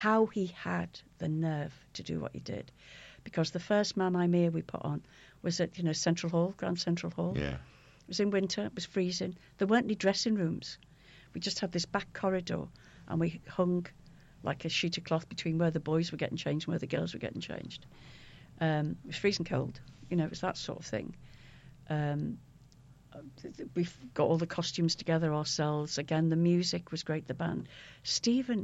how he had the nerve to do what he did. Because the first Mamma Mia we put on was at, Central Hall, Grand Central Hall. Yeah. It was in winter, it was freezing. There weren't any dressing rooms. We just had this back corridor, and we hung like a sheet of cloth between where the boys were getting changed and where the girls were getting changed. It was freezing cold. It was that sort of thing. We've got all the costumes together ourselves. Again, the music was great, the band. Stephen,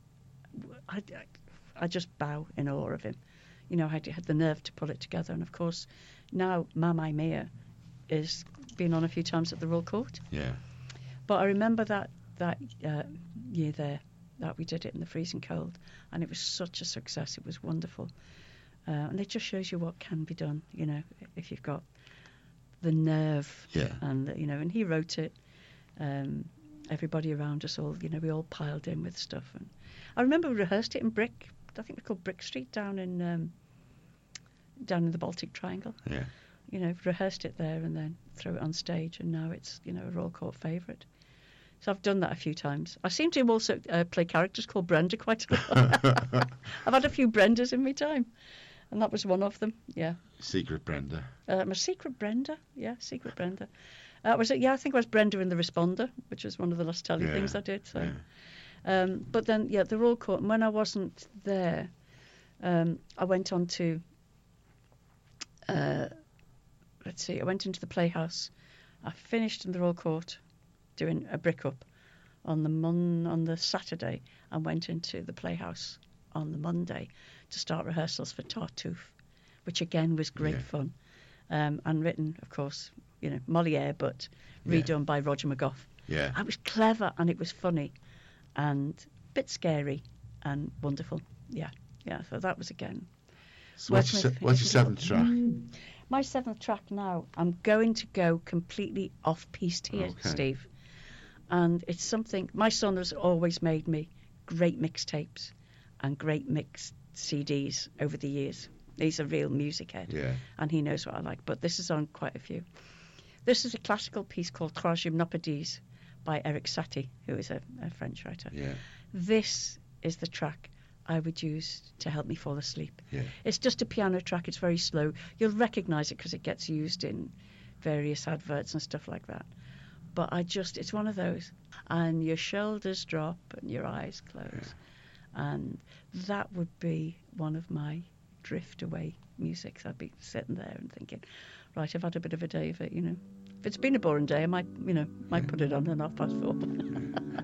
I just bow in awe of him. Had the nerve to pull it together. And, of course, now Mamma Mia is been on a few times at the Royal Court. Yeah. But I remember that year there that we did it in the freezing cold, and it was such a success. It was wonderful. And it just shows you what can be done, if you've got the nerve. Yeah. And, and he wrote it. Everybody around us all, we all piled in with stuff. And I remember we rehearsed it in Brick. I think it's called Brick Street down in the Baltic Triangle. Yeah. Rehearsed it there and then throw it on stage, and now it's, a Royal Court favourite. So I've done that a few times. I seem to also play characters called Brenda quite a lot. I've had a few Brendas in my time, and that was one of them, yeah. Secret Brenda. I'm a Secret Brenda, yeah, Secret Brenda. Was it? Yeah, I think I was Brenda in The Responder, which was one of the last telly things I did. So, but then, the Royal Court, and when I wasn't there, I went on to, I went into the Playhouse. I finished in the Royal Court doing a brick up on the Saturday, and went into the Playhouse on the Monday to start rehearsals for Tartuffe, which again was great fun, and written, of course, Moliere, but redone by Roger McGough. Yeah. It was clever, and it was funny, and a bit scary, and wonderful. Yeah. So that was again. So what's your seventh track? My seventh track now, I'm going to go completely off-piste here, Steve. And it's something, my son has always made me great mixtapes and great mixed CDs over the years. He's a real music head, and he knows what I like. But this is on quite a few. This is a classical piece called Trois Gymnopédies by Eric Satie, who is a French writer. Yeah. This is the track I would use to help me fall asleep. Yeah. It's just a piano track. It's very slow. You'll recognise it because it gets used in various adverts and stuff like that. But it's one of those. And your shoulders drop and your eyes close. Yeah. And that would be one of my drift away musics. I'd be sitting there and thinking, right, I've had a bit of a day of it, If it's been a boring day, I might put it on at 4:30.